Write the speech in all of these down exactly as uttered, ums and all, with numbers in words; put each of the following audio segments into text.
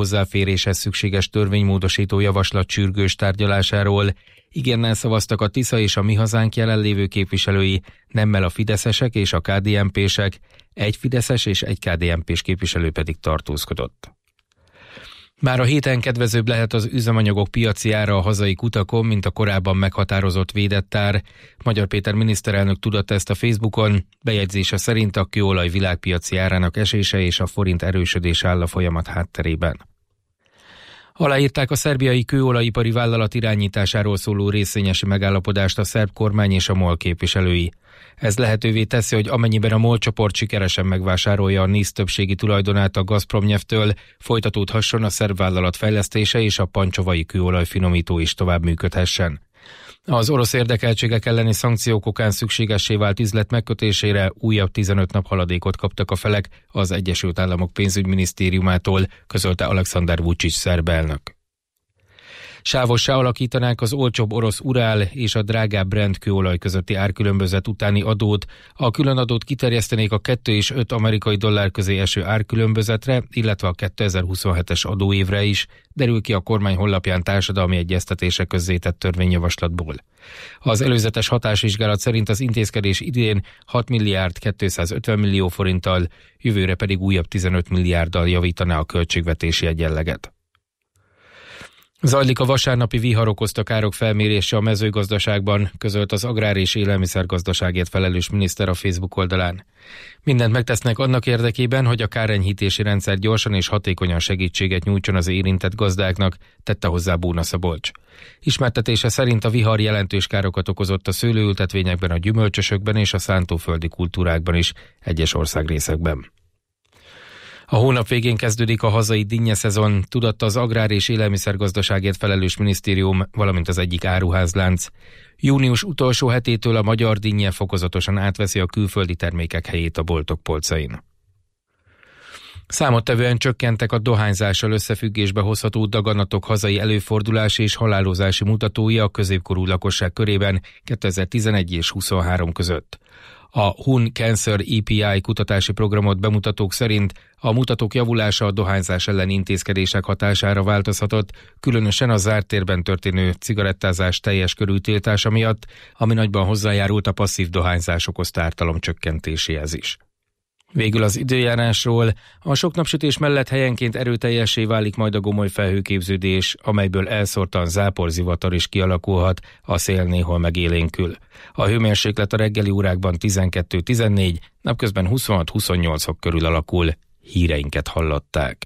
hozzáféréshez szükséges törvénymódosító javaslat sürgős tárgyalásáról. Igennel szavaztak a Tisza és a Mi Hazánk jelenlévő képviselői, nemmel a fideszesek és a ká dé en pések, egy fideszes és egy ká dé en pés képviselő pedig tartózkodott. Már a héten kedvezőbb lehet az üzemanyagok piaci ára a hazai kutakon, mint a korábban meghatározott védett ár. Magyar Péter miniszterelnök tudatta ezt a Facebookon, bejegyzése szerint a kőolaj világpiaci árának esése és a forint erősödés áll a folyamat hátterében. Aláírták a szerbiai kőolajipari vállalat irányításáról szóló részvényesi megállapodást a szerb kormány és a MOL képviselői. Ez lehetővé teszi, hogy amennyiben a MOL csoport sikeresen megvásárolja a NISZ többségi tulajdonát a Gazpromnyeftől, folytatódhasson a szerb vállalat fejlesztése és a pancsovai kőolaj finomító is tovább működhessen. Az orosz érdekeltségek elleni szankciók okán szükségessé vált üzlet megkötésére újabb tizenöt nap haladékot kaptak a felek az Egyesült Államok pénzügyminisztériumától, közölte Alexander Vučić szerb elnök. Sávossá alakítanák az olcsóbb orosz Urál és a drágább Brent kőolaj közötti árkülönbözet utáni adót. A különadót kiterjesztenék a kettő és öt amerikai dollár közé eső árkülönbözetre, illetve a kétezer-huszonhetes adóévre is, derül ki a kormány honlapján társadalmi egyeztetése közzétett törvényjavaslatból. Az előzetes hatásvizsgálat szerint az intézkedés idén hat milliárd kétszázötven millió forinttal, jövőre pedig újabb tizenöt milliárddal javítaná a költségvetési egyenleget. Zajlik a vasárnapi vihar okozta károk felmérése a mezőgazdaságban, közölt az Agrár- és Élelmiszergazdaságért felelős miniszter a Facebook oldalán. Mindent megtesznek annak érdekében, hogy a kárenyhítési rendszer gyorsan és hatékonyan segítséget nyújtson az érintett gazdáknak, tette hozzá Bóna Szabolcs. Ismertetése szerint a vihar jelentős károkat okozott a szőlőültetvényekben, a gyümölcsösökben és a szántóföldi kultúrákban is, egyes országrészekben. A hónap végén kezdődik a hazai dinnyeszezon, tudatta az Agrár- és Élelmiszergazdaságért felelős minisztérium, valamint az egyik áruházlánc. Június utolsó hetétől a magyar dinnye fokozatosan átveszi a külföldi termékek helyét a boltok polcain. Számottevően csökkentek a dohányzással összefüggésbe hozható daganatok hazai előfordulási és halálozási mutatói a középkorú lakosság körében kétezer-tizenegy és huszonhárom között. A Hun Cancer E P I kutatási programot bemutatók szerint a mutatók javulása a dohányzás ellen intézkedések hatására változhatott, különösen a zárt térben történő cigarettázás teljes körű tiltása miatt, ami nagyban hozzájárult a passzív dohányzás okozta ártalom csökkentéséhez is. Végül az időjárásról. A sok napsütés mellett helyenként erőteljessé válik majd a gomoly felhőképződés, amelyből elszórtan záporzivatar is kialakulhat, a szél néhol megélénkül. A hőmérséklet a reggeli órákban tizenkettő-tizennégy, napközben huszonhat-huszonnyolc fok körül alakul. Híreinket hallották.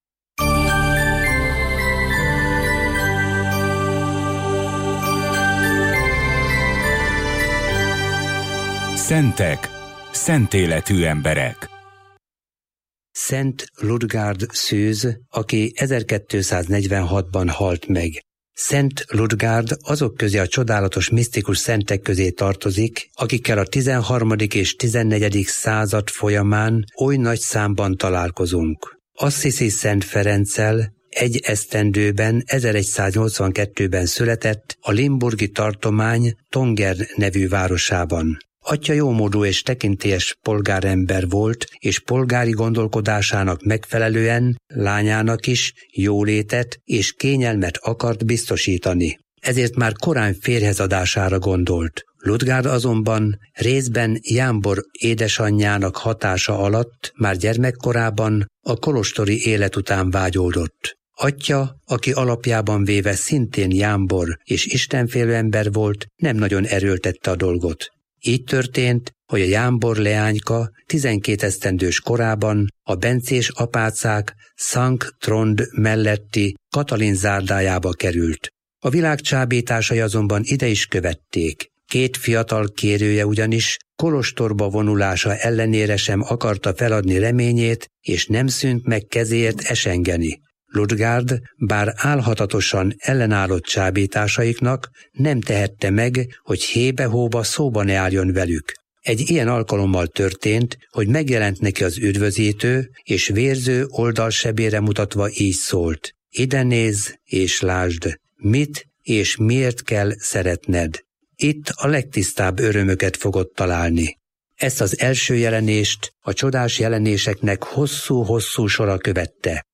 Szentek, szent életű emberek. Szent Ludgárd Szűz, aki ezerkétszáznegyvenhatban halt meg. Szent Ludgárd azok közé a csodálatos misztikus szentek közé tartozik, akikkel a tizenharmadik és tizennegyedik század folyamán oly nagy számban találkozunk. Assisi Szent Ferenccel egy esztendőben, ezeregyszáznyolcvankettőben született a limburgi tartomány Tonger nevű városában. Atya jómódú és tekintélyes polgárember volt, és polgári gondolkodásának megfelelően lányának is jólétet és kényelmet akart biztosítani. Ezért már korán férjhez adására gondolt. Ludgárd azonban részben Jámbor édesanyjának hatása alatt már gyermekkorában a kolostori élet után vágyódott. Atya, aki alapjában véve szintén jámbor és istenfélő ember volt, nem nagyon erőltette a dolgot. Így történt, hogy a jámbor leányka tizenkét esztendős korában a bencés apácák Sankt Trond melletti Katalin zárdájába került. A világ csábításai azonban ide is követték. Két fiatal kérője ugyanis kolostorba vonulása ellenére sem akarta feladni reményét, és nem szűnt meg kezéért esengeni. Ludgárd, bár álhatatosan ellenállott csábításaiknak, nem tehette meg, hogy hébe-hóba szóba ne álljon velük. Egy ilyen alkalommal történt, hogy megjelent neki az üdvözítő, és vérző oldalsebére mutatva így szólt: ide nézz és lásd, mit és miért kell szeretned. Itt a legtisztább örömöket fogod találni. Ezt az első jelenést a csodás jelenéseknek hosszú-hosszú sora követte.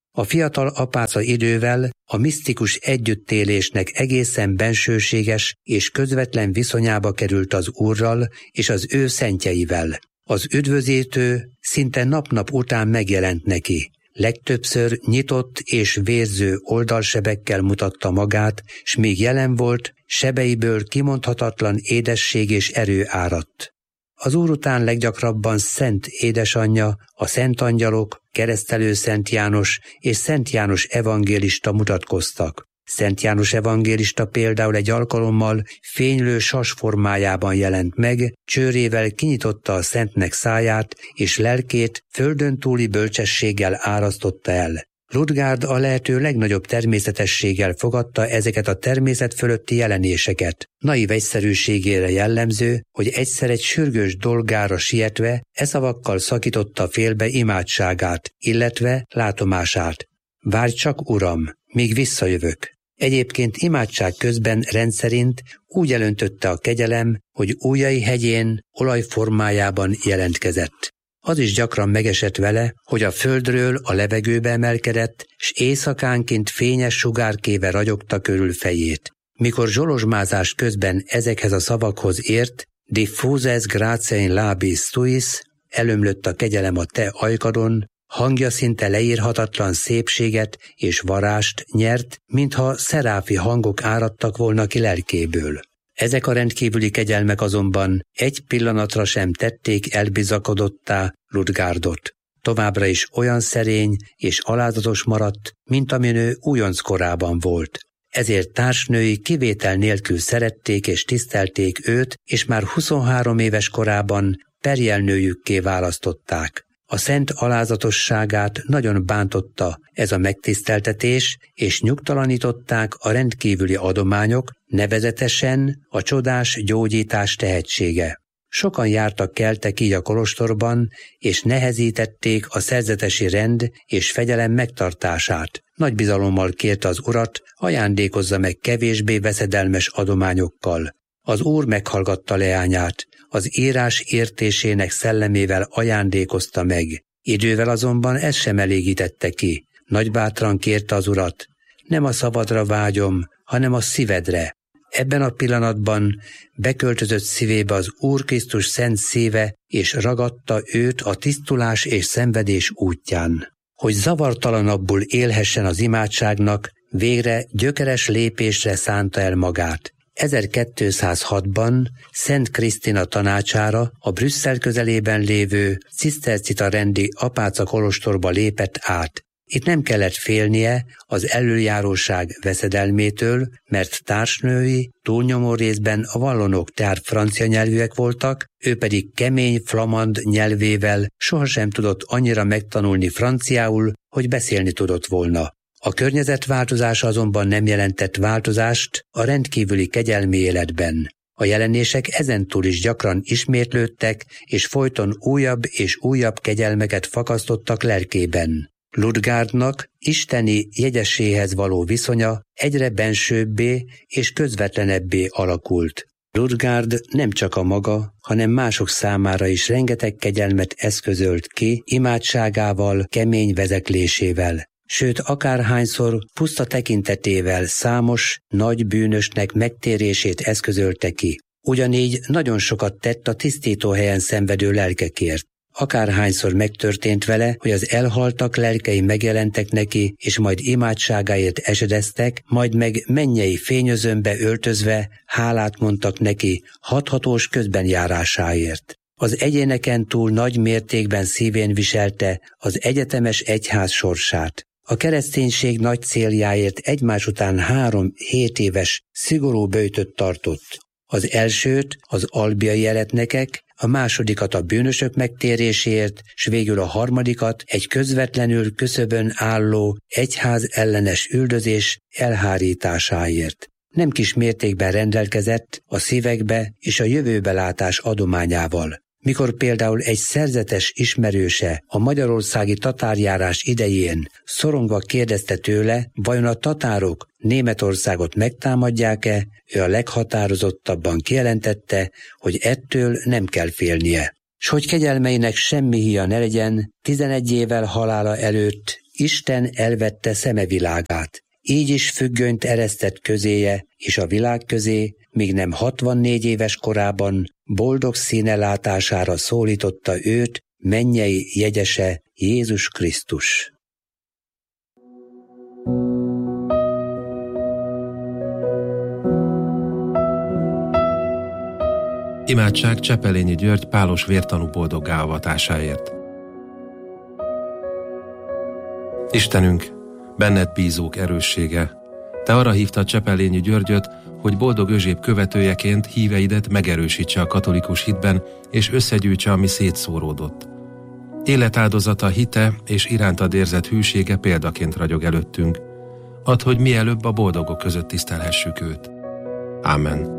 A fiatal apáca idővel a misztikus együttélésnek egészen bensőséges és közvetlen viszonyába került az Úrral és az ő szentjeivel. Az üdvözítő szinte nap-nap után megjelent neki. Legtöbbször nyitott és vérző oldalsebekkel mutatta magát, s míg jelen volt, sebeiből kimondhatatlan édesség és erő áradt. Az Úr után leggyakrabban Szent Édesanyja, a Szent Angyalok, Keresztelő Szent János és Szent János evangélista mutatkoztak. Szent János evangélista például egy alkalommal fénylő sas formájában jelent meg, csőrével kinyitotta a Szentnek száját, és lelkét földön túli bölcsességgel árasztotta el. Ludgárd a lehető legnagyobb természetességgel fogadta ezeket a természet fölötti jelenéseket. Naiv egyszerűségére jellemző, hogy egyszer egy sürgős dolgára sietve e szavakkal szakította félbe imádságát, illetve látomását. Várj csak, Uram, míg visszajövök. Egyébként imádság közben rendszerint úgy elöntötte a kegyelem, hogy ujjai hegyén olajformájában jelentkezett. Az is gyakran megesett vele, hogy a földről a levegőbe emelkedett, s éjszakánként fényes sugárkéve ragyogta körül fejét. Mikor zsolozsmázás közben ezekhez a szavakhoz ért, diffuses gratia in labis tuis, elömlött a kegyelem a te ajkadon, hangja szinte leírhatatlan szépséget és varást nyert, mintha szeráfi hangok áradtak volna ki lelkéből. Ezek a rendkívüli kegyelmek azonban egy pillanatra sem tették elbizakodottá Ludgárdot. Továbbra is olyan szerény és alázatos maradt, mint amin ő újonc korában volt. Ezért társnői kivétel nélkül szerették és tisztelték őt, és már huszonhárom éves korában perjelnőjükké választották. A szent alázatosságát nagyon bántotta ez a megtiszteltetés, és nyugtalanították a rendkívüli adományok, nevezetesen a csodás gyógyítás tehetsége. Sokan jártak keltek így a kolostorban, és nehezítették a szerzetesi rend és fegyelem megtartását. Nagy bizalommal kérte az urat, ajándékozza meg kevésbé veszedelmes adományokkal. Az Úr meghallgatta leányát, az írás értésének szellemével ajándékozta meg. Idővel azonban ez sem elégítette ki. Nagybátran kérte az urat, nem a szavadra vágyom, hanem a szívedre. Ebben a pillanatban beköltözött szívébe az Úr Krisztus szent szíve, és ragadta őt a tisztulás és szenvedés útján. Hogy zavartalanabbul élhessen az imádságnak, végre gyökeres lépésre szánta el magát. ezerkétszázhatban Szent Krisztina tanácsára a Brüsszel közelében lévő cisztercita rendi apáca kolostorba lépett át. Itt nem kellett félnie az elöljáróság veszedelmétől, mert társnői túlnyomó részben a vallonok, tehát francia nyelvűek voltak, ő pedig kemény flamand nyelvével sohasem tudott annyira megtanulni franciául, hogy beszélni tudott volna. A környezet változása azonban nem jelentett változást a rendkívüli kegyelmi életben. A jelenések ezentúl is gyakran ismétlődtek, és folyton újabb és újabb kegyelmeket fakasztottak lelkében. Ludgárdnak isteni jegyesséhez való viszonya egyre bensőbbé és közvetlenebbé alakult. Ludgárd nem csak a maga, hanem mások számára is rengeteg kegyelmet eszközölt ki imádságával, kemény vezeklésével. Sőt, akárhányszor puszta tekintetével számos, nagy bűnösnek megtérését eszközölte ki. Ugyanígy nagyon sokat tett a tisztítóhelyen szenvedő lelkekért. Akárhányszor megtörtént vele, hogy az elhaltak lelkei megjelentek neki, és majd imádságáért esedeztek, majd meg mennyei fényözömbe öltözve hálát mondtak neki hathatós közbenjárásáért. Az egyéneken túl nagy mértékben szívén viselte az egyetemes egyház sorsát. A kereszténység nagy céljáért egymás után három hét éves szigorú böjtöt tartott. Az elsőt az albiai eretnekek, a másodikat a bűnösök megtéréséért, s végül a harmadikat egy közvetlenül küszöbön álló egyház ellenes üldözés elhárításáért. Nem kis mértékben rendelkezett a szívekbe és a jövőbelátás adományával. Mikor például egy szerzetes ismerőse a magyarországi tatárjárás idején szorongva kérdezte tőle, vajon a tatárok Németországot megtámadják-e, ő a leghatározottabban kijelentette, hogy ettől nem kell félnie. S hogy kegyelmeinek semmi híja ne legyen, tizenegy évvel halála előtt Isten elvette szemevilágát, így is függönyt eresztett közéje és a világ közé, míg nem hatvannégy éves korában boldog színe látására szólította őt mennyei jegyese Jézus Krisztus. Imádság Csepelényi György pálos vértanú boldoggá avatásáért. Istenünk, benned bízók erőssége, te arra hívtad Csepelényi Györgyöt, hogy boldog Özséb követőjeként híveidet megerősítse a katolikus hitben, és összegyűjtse, ami szétszóródott. Életáldozata, hite és irántad érzett hűsége példaként ragyog előttünk. Add, hogy mielőbb a boldogok között tisztelhessük őt. Ámen.